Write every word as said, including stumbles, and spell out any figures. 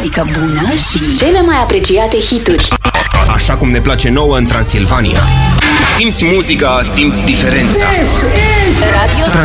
muzică bună și cele mai apreciate hituri. Așa cum ne place nouă în Transilvania. Simți muzica, simți diferența. Radio